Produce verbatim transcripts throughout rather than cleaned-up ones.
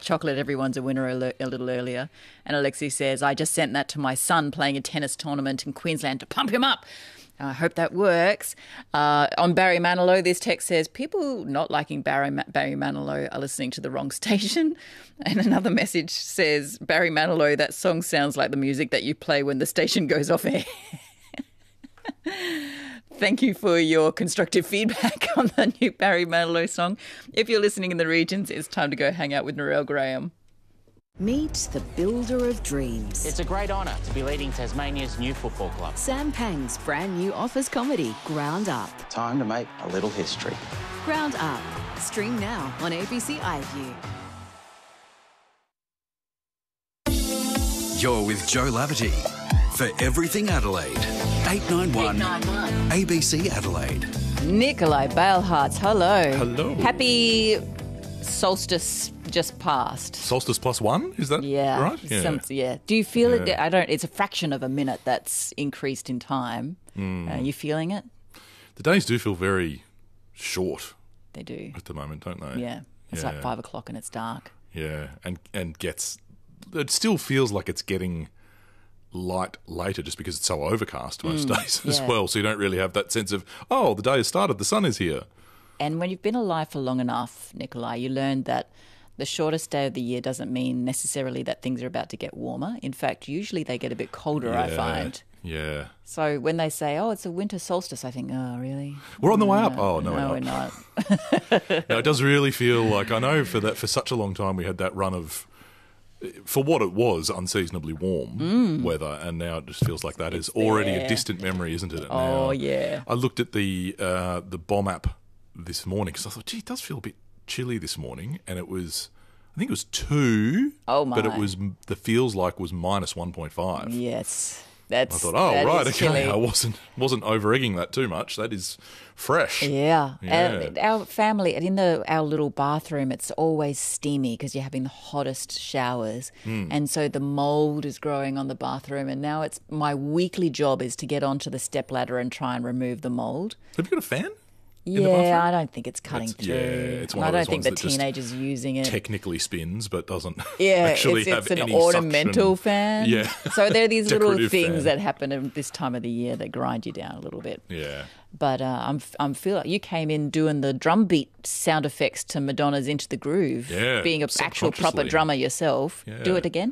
chocolate. Everyone's a winner a, a little earlier. And Alexi says, I just sent that to my son playing a tennis tournament in Queensland to pump him up. I hope that works. Uh, on Barry Manilow, this text says, people not liking Barry, Barry Manilow are listening to the wrong station. And another message says, Barry Manilow, that song sounds like the music that you play when the station goes off air. Thank you for your constructive feedback on the new Barry Manilow song. If you're listening in the regions, it's time to go hang out with Narelle Graham. Meet the builder of dreams. It's a great honour to be leading Tasmania's new football club. Sam Pang's brand new office comedy, Ground Up. Time to make a little history. Ground Up. Stream now on A B C iView. You're with Joe Laverty for Everything Adelaide. eight nine one A B C Adelaide. Nikolai Balehartz, hello. Hello. Happy solstice just passed. Solstice plus one, is that Yeah. right? Yeah. Some, yeah. Do you feel Yeah. it? I don't. It's a fraction of a minute that's increased in time. Mm. Are you feeling it? The days do feel very short They do. at the moment, don't they? Yeah. It's Yeah. like five o'clock and it's dark. Yeah, and and gets it still feels like it's getting light later just because it's so overcast most Mm, days as yeah. well. So you don't really have that sense of, oh, the day has started, the sun is here. And when you've been alive for long enough, Nikolai, you learn that the shortest day of the year doesn't mean necessarily that things are about to get warmer. In fact, usually they get a bit colder, I Yeah, find. Yeah. So when they say, oh, it's a winter solstice, I think, oh, really? We're on the way up. Oh, no, no, we're we're not. not. No, it does really feel like, I know for that for such a long time we had that run of, for what it was, unseasonably warm Mm. weather, and now it just feels like that is already there. a distant memory, isn't it? Oh, Now, yeah. I looked at the uh, the bomb app this morning because I thought, gee, it does feel a bit chilly this morning, and it was, I think it was two. Oh, my. But it was, the feels like was minus one point five. Yes. That's, I thought, oh, that right, is okay, chilly. I wasn't wasn't over egging that too much. That is fresh. Yeah. Yeah. Our, our family, in the our little bathroom, it's always steamy because you're having the hottest showers. Mm. And so the mould is growing on the bathroom. And now it's my weekly job is to get onto the stepladder and try and remove the mould. Have you got a fan? in the Yeah, bathroom? I don't think it's cutting It's- through. yeah, it's And one I of don't those think the ones that just teenagers are using it. Technically spins, but doesn't Yeah, actually it's, have it's an any ornamental suction. fan. Yeah. So there are these little Decorative things fan. that happen at this time of the year that grind you down a little bit. Yeah. But uh, I'm I'm feeling you came in doing the drum beat sound effects to Madonna's "Into the Groove." Yeah, being an actual proper subconsciously. drummer yourself. Yeah. Do it again.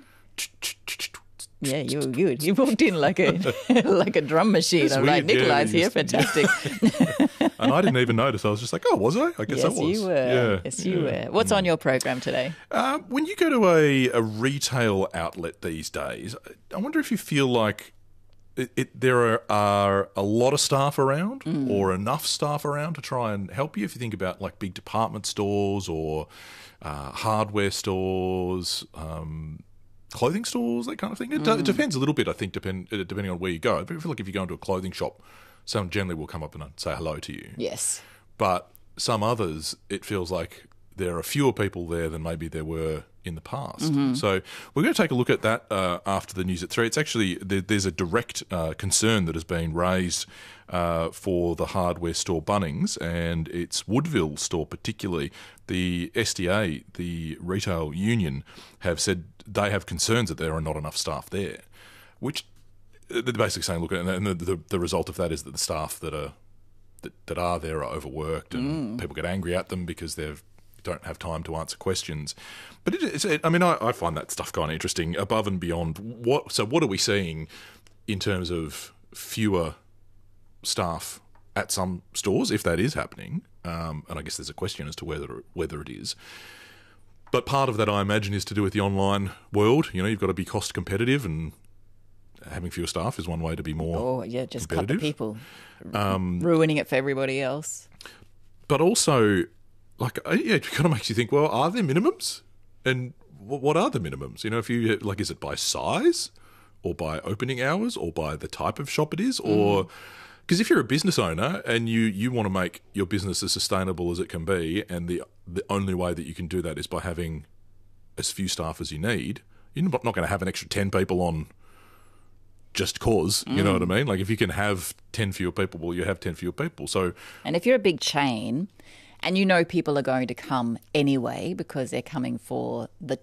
Yeah, you you you walked in like a like a drum machine. It's I'm like, weird, yeah, Nikolai's you here, used to- fantastic. And I didn't even notice. I was just like, oh, was I? I guess yes, I was. you were. Yeah. Yes, you yeah. were. What's on your program today? Uh, when you go to a, a retail outlet these days, I wonder if you feel like it, it, there are, are a lot of staff around Mm. or enough staff around to try and help you. If you think about like big department stores or uh, hardware stores, um, clothing stores, that kind of thing. It, Mm. it depends a little bit, I think, depend, uh, depending on where you go. But I feel like if you go into a clothing shop, someone generally will come up and say hello to you. Yes. But some others, it feels like there are fewer people there than maybe there were in the past. Mm-hmm. So we're going to take a look at that uh, after the news at three. It's actually, there, there's a direct uh, concern that has been raised uh, for the hardware store Bunnings and its Woodville store particularly. The S D A, the retail union, have said they have concerns that there are not enough staff there, which they're basically saying, look, and the, the, the result of that is that the staff that are that, that are there are overworked, and Mm. people get angry at them because they don't have time to answer questions. But it, it's, it, I mean, I, I find that stuff kind of interesting. Above and beyond what, so what are we seeing in terms of fewer staff at some stores, if that is happening? Um, and I guess there's a question as to whether whether it is. But part of that, I imagine, is to do with the online world. You know, you've got to be cost competitive, and having fewer staff is one way to be more Oh yeah, just cut the competitive. people, Um, ruining it for everybody else. but also, like, uh, yeah, it kind of makes you think, well, are there minimums? And wh- what are the minimums? You know, if you, like, is it by size or by opening hours or by the type of shop it is? Or, because if you're a business owner and you, you want to make your business as sustainable as it can be, and the, the only way that you can do that is by having as few staff as you need, you're not going to have an extra ten people on just cause, you know what I mean? Like, if you can have ten fewer people, well, you have ten fewer people. So, And if you're a big chain and you know people are going to come anyway because they're coming for the